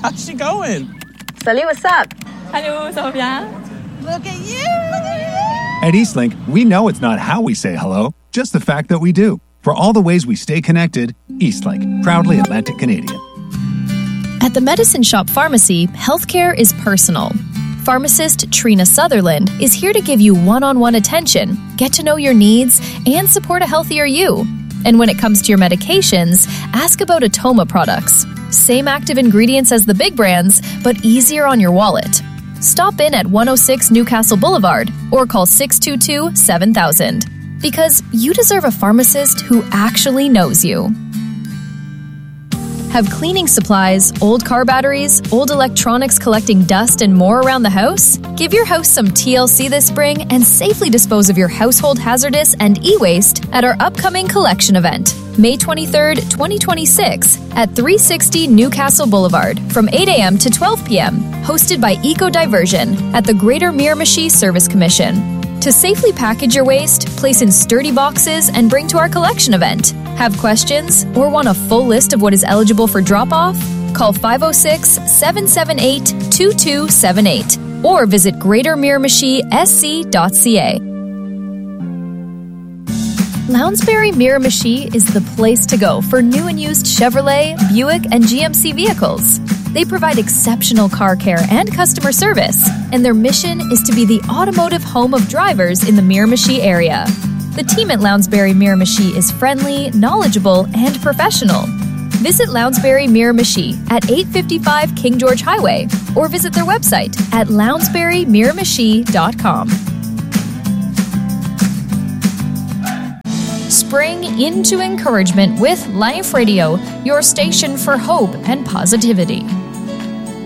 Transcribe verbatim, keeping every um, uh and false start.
How's she going? Salut, what's up? Hello, ça va bien? Look at you! Look at you! At Eastlink, we know it's not how we say hello, just the fact that we do. For all the ways we stay connected, Eastlink, proudly Atlantic Canadian. At the Medicine Shop Pharmacy, healthcare is personal. Pharmacist Trina Sutherland is here to give you one-on-one attention, get to know your needs, and support a healthier you. And when it comes to your medications, ask about Atoma products. Same active ingredients as the big brands, but easier on your wallet. Stop in at one oh six Newcastle Boulevard or call six two two, seven thousand. Because you deserve a pharmacist who actually knows you. Have cleaning supplies, old car batteries, old electronics collecting dust, and more around the house? Give your house some T L C this spring and safely dispose of your household hazardous and e-waste at our upcoming collection event, May twenty-third, twenty twenty-six, at three sixty Newcastle Boulevard from eight a.m. to twelve p.m., hosted by Eco Diversion at the Greater Miramichi Service Commission. To safely package your waste, place in sturdy boxes, and bring to our collection event. Have questions or want a full list of what is eligible for drop-off? Call five oh six, seven seven eight, two two seven eight or visit greater miramichi s c dot c a. Lounsbury Miramichi is the place to go for new and used Chevrolet, Buick, and G M C vehicles. They provide exceptional car care and customer service, and their mission is to be the automotive home of drivers in the Miramichi area. The team at Lounsbury Miramichi is friendly, knowledgeable, and professional. Visit Lounsbury Miramichi at eight fifty-five King George Highway or visit their website at lounsbury miramichi dot com. Spring into encouragement with Life Radio, your station for hope and positivity.